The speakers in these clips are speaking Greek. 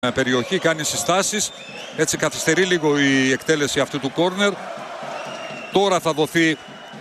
περιοχή, κάνει συστάσεις, έτσι καθυστερεί λίγο η εκτέλεση αυτού του κόρνερ. Τώρα θα δοθεί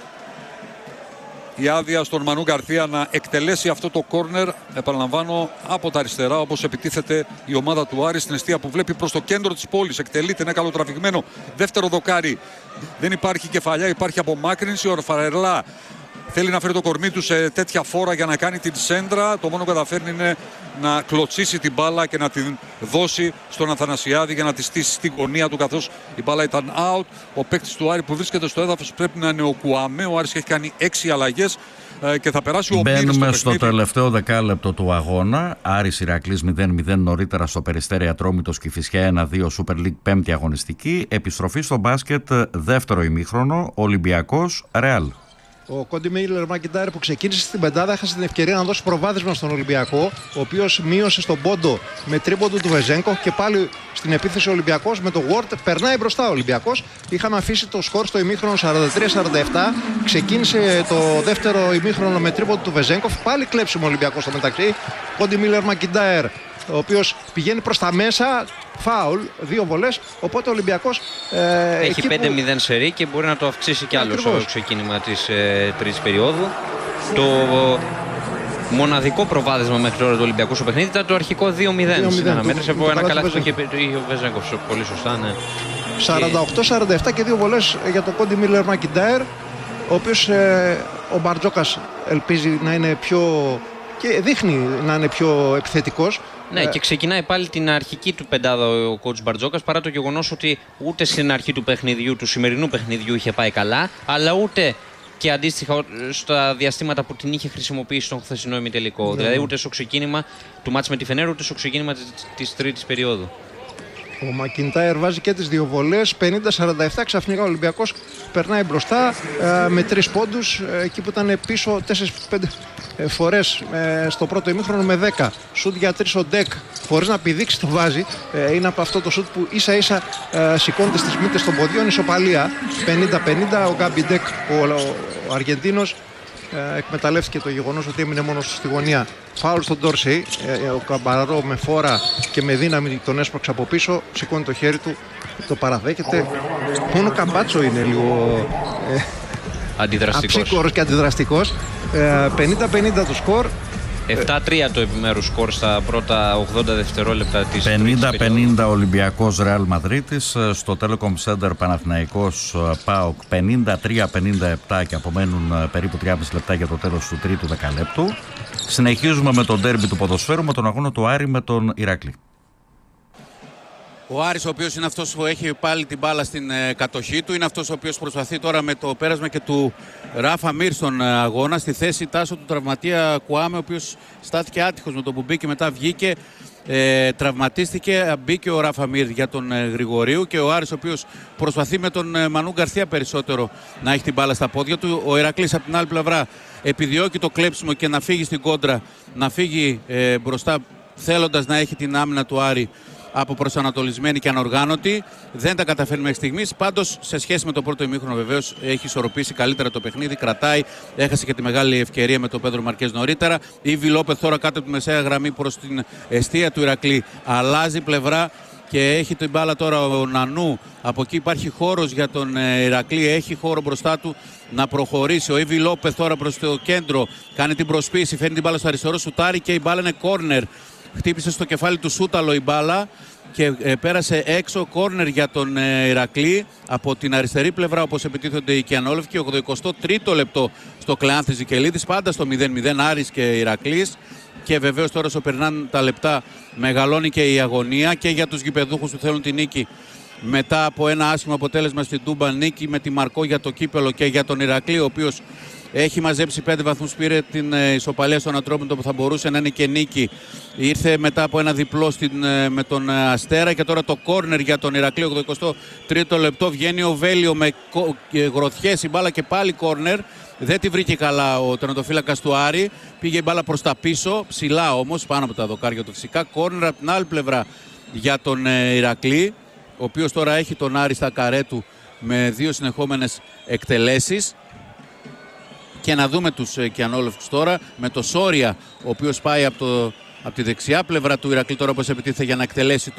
η άδεια στον Μανού Γκαρθία να εκτελέσει αυτό το κόρνερ, επαναλαμβάνω, από τα αριστερά, όπως επιτίθεται η ομάδα του Άρη στην εστία που βλέπει προς το κέντρο της πόλης. Εκτελείται, είναι καλοτραβηγμένο, δεύτερο δοκάρι, δεν υπάρχει κεφαλιά, υπάρχει απομάκρυνση. Ο Ραφαελά θέλει να φέρει το κορμί του σε τέτοια φόρα για να κάνει την σέντρα. Το μόνο που καταφέρνει είναι να κλωτσίσει την μπάλα και να την δώσει στον Αθανασιάδη για να τη στήσει στην γωνία του, καθώς η μπάλα ήταν out. Ο παίκτης του Άρη που βρίσκεται στο έδαφος πρέπει να είναι ο Κουαμέ. Ο Άρης έχει κάνει 6 αλλαγές και θα περάσει ο Πύρης. Μπαίνουμε στο τελευταίο δεκάλεπτο του αγώνα. Άρης Ηρακλής 0-0 νωρίτερα στο Περιστέρι Ατρόμητος Κηφισιά 1-2 Super League πέμπτη αγωνιστική. Επιστροφή στο μπάσκετ δεύτερο ημίχρονο. Ολυμπιακός Ρεάλ. Ο Κόντι Μίλερ Μακιντάιρ που ξεκίνησε στην πεντάδα έχασε την ευκαιρία να δώσει προβάδισμα στον Ολυμπιακό, ο οποίος μείωσε στον πόντο με τρίποντο του Βεζένκο και πάλι στην επίθεση ο Ολυμπιακός με το Ward περνάει μπροστά ο Ολυμπιακός. Είχαμε αφήσει το σκορ στο ημίχρονο 43-47, ξεκίνησε το δεύτερο ημίχρονο με τρίποντο του Βεζένκο, πάλι κλέψιμο ο Ολυμπιακός στο μεταξύ. Κόντι Μίλερ Μακιντάιρ, ο οποίος πηγαίνει προς τα μέσα, φάουλ, 2 βολές, οπότε ο Ολυμπιακός έχει 5-0 σερί και μπορεί να το αυξήσει κι άλλο στο ξεκίνημα της τρίτης περίοδου. Το μοναδικό προβάδισμα μέχρι τώρα του Ολυμπιακού στο παιχνίδι ήταν το αρχικό 2-0 στην αναμέτρηση από ένα καλάθι που είχε πει ο Βεζένκοφ πολύ σωστά, ναι. 48-47 και 2 βολές για τον Κόντι Μίλερ Μακιντάιρ, ο οποίος ο Μπαρτζόκας ελπίζει να είναι πιο και δείχνει να είναι πιο επιθετικός. Ναι, και ξεκινάει πάλι την αρχική του πεντάδα ο coach Μπαρτζόκας, παρά το γεγονός ότι ούτε στην αρχή του παιχνιδιού, του σημερινού παιχνιδιού, είχε πάει καλά, αλλά ούτε και αντίστοιχα στα διαστήματα που την είχε χρησιμοποιήσει στον χθεσινό ημιτελικό. Δηλαδή ούτε στο ξεκίνημα του μάτς με τη Φενέρ, ούτε στο ξεκίνημα της τρίτης περίοδου. Ο Μακιντάιρ βάζει και τις 2 βολές, 50-47, ξαφνικά ο Ολυμπιακός περνάει μπροστά με 3 πόντους, εκεί που ήταν πίσω 4-5 φορές στο πρώτο ημίχρονο με 10. Σουτ για 3 ο Ντεκ, χωρίς να πηδήξει το βάζει, είναι από αυτό το σουτ που ίσα ίσα σηκώνεται στις μύτες των ποδιών, ισοπαλία 50-50. Ο Γκάμπι Ντεκ, ο Αργεντίνος, εκμεταλλεύτηκε το γεγονός ότι έμεινε μόνος στη γωνία. Φάουλ στον Ντόρσεϊ, ο Καμπαρό με φόρα και με δύναμη τον έσπρωξε από πίσω, σηκώνει το χέρι του, το παραδέχεται. Μόνο ο Καμπάτσο είναι λίγο αψύκορος και αντιδραστικός. 50-50 το σκορ. 7-3 το επιμέρους σκορ στα πρώτα 80 δευτερόλεπτα της 50-50 Ολυμπιακός Ρεάλ Μαδρίτης. Στο Telecom Center Παναθηναϊκός ΠΑΟΚ 53-57 και απομένουν περίπου 3,5 λεπτά για το τέλος του τρίτου δεκαλέπτου. Συνεχίζουμε με το ντέρμπι του ποδοσφαίρου, με τον αγώνα του Άρη με τον Ηράκλη. Ο Άρης, ο οποίος είναι αυτός που έχει πάλι την μπάλα στην κατοχή του, είναι αυτός ο οποίος προσπαθεί τώρα με το πέρασμα και του Ράφα Μίρ στον αγώνα στη θέση τάσο του τραυματία Κουάμε, ο οποίος στάθηκε άτυχος με το που μπήκε, μετά βγήκε, τραυματίστηκε, μπήκε ο Ράφα Μίρ για τον Γρηγορίου και ο Άρης ο οποίος προσπαθεί με τον Μανού Γκαρθία περισσότερο να έχει την μπάλα στα πόδια του. Ο Ηρακλής από την άλλη πλευρά επιδιώκει το κλέψιμο και να φύγει στην κόντρα, να φύγει μπροστά θέλοντας να έχει την άμυνα του Άρη από προσανατολισμένη και ανοργάνωτη. Δεν τα καταφέρνει μέχρι στιγμής. Πάντως, σε σχέση με το πρώτο ημίχρονο, βεβαίως έχει ισορροπήσει καλύτερα το παιχνίδι. Κρατάει, έχασε και τη μεγάλη ευκαιρία με τον Πέδρο Μαρκές νωρίτερα. Η Ιβι Λόπεθ τώρα κάτω από τη μεσαία γραμμή προς την εστία του Ηρακλή. Αλλάζει πλευρά και έχει την μπάλα τώρα ο Νανού. Από εκεί υπάρχει χώρος για τον Ηρακλή. Έχει χώρο μπροστά του να προχωρήσει. Ο Ιβι Λόπεθ τώρα προς το κέντρο. Κάνει την προσποίηση, φέρνει την μπάλα στο αριστερό σουτάρι και η μπάλα είναι κόρνερ. Χτύπησε στο κεφάλι του Σούταλο η μπάλα και πέρασε έξω. Κόρνερ για τον Ηρακλή από την αριστερή πλευρά, όπως επιτίθονται οι Κιανόλευκοι. 83ο λεπτό στο Κλεάνθη Ζικελίδης, πάντα στο 0-0 Άρης και Ηρακλής. Και βεβαίως τώρα όσο περνάνε τα λεπτά μεγαλώνει και η αγωνία και για τους γηπεδούχους που θέλουν την νίκη μετά από ένα άσχημο αποτέλεσμα στην Τούμπα, νίκη με τη Μαρκό για το κύπελο, και για τον Ηρακλή, ο οποίος έχει μαζέψει 5 βαθμούς, πήρε την ισοπαλία στον Ατρόμητο που θα μπορούσε να είναι και νίκη. Ήρθε μετά από ένα διπλό με τον Αστέρα και τώρα το κόρνερ για τον Ηρακλή. 83ο λεπτό βγαίνει ο Βέλιο με γροθιές η μπάλα και πάλι κόρνερ. Δεν τη βρήκε καλά ο τερματοφύλακας του Άρη. Πήγε η μπάλα προς τα πίσω, ψηλά όμως, πάνω από τα δοκάρια του φυσικά. Κόρνερ από την άλλη πλευρά για τον Ηρακλή, ο οποίος τώρα έχει τον Άρη στα καρέ του με 2 συνεχόμενες εκτελέσεις. Και να δούμε τους Κιανόλευκους τώρα με το Σόρια, ο οποίος πάει από το Από τη δεξιά πλευρά του Ηρακλή τώρα όπως επιτίθεται για να εκτελέσει